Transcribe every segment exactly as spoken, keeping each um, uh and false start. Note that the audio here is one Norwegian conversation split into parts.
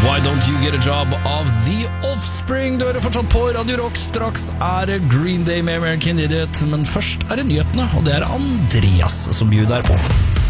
Why Don't You Get A Job av The Offspring. Du hører fortsatt på Radio Rock. Straks er det Green Day med American Idiot, men først er det nyhetene, og det er Andreas som bjuder på.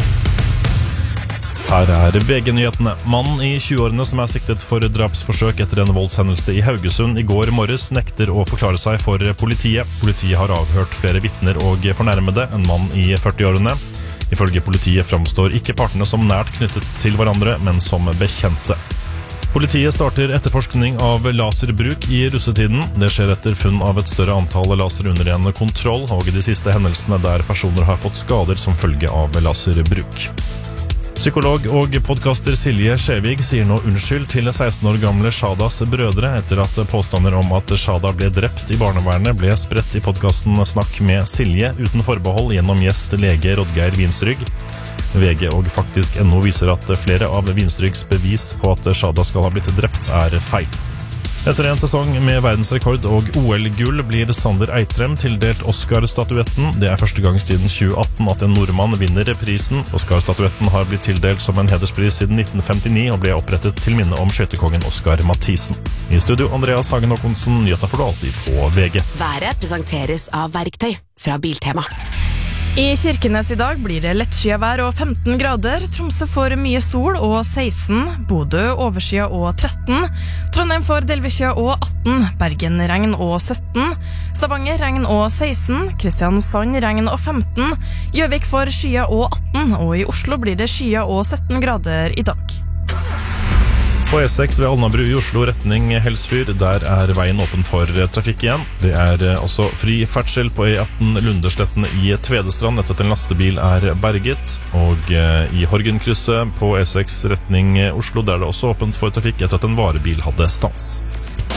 Her er V G-nyhetene. Mannen i tjueårene som er siktet for drapsforsøk etter en voldshendelse i Haugesund i går morges nekter å forklare seg for politiet. Politiet har avhørt flere vitner og fornærmede, en mann i førtiårene. Ifølge politiet framstår ikke partene som nært knyttet til hverandre, men som bekjente. Politiet starter etterforskning av laserbruk i russetiden. Det skjer etter funn av et større antall laser under en kontroll, og de siste hendelsene der personer har fått skader som følge av laserbruk. Psykolog og podcaster Silje Skjevig sier nå unnskyld til seksten år gamle Shadas brødre etter at påstander om at Shada ble drept i barnevernet ble spredt i podcasten Snakk med Silje uten forbehold gjennom gjest lege Rodgeir Vinsrygg. V G og faktisk N O viser at flere av Vinsryggs bevis på at Shada skal ha blitt drept er feil. Etter en sesong med verdensrekord og O L-gull blir Sander Eitrem tildelt Oscar-statuetten. Det er første gang siden tjue atten at en nordmann vinner prisen. Oscar-statuetten har blitt tildelt som en hederspris siden nitten femtini og ble opprettet til minne om skøytekongen Oscar Mathisen. I studio Andreas Hagen Håkonsen, nyhetene får du alltid på V G. Været presenteres av Verktøy fra Biltema. I Kirkenes i dag blir det lettskyet vær og femten grader, Tromsø får mye sol og seksten, Bodø overskyet og tretten, Trondheim får delvisskyet og atten, Bergen regn og sytten, Stavanger regn og seksten, Kristiansand regn og femten, Gjøvik får skyet og atten, og i Oslo blir det skyet og sytten grader i dag. På E seks ved Alnabru i Oslo retning Helsfyr, der er veien åpen for trafikk igjen. Det er også fri ferdsel på E atten Lundesletten i Tvedestrand etter at en lastebil er berget. Og i Horgenkrysset på E seks retning Oslo, der er det også åpent for trafikk etter at en varebil hadde stans.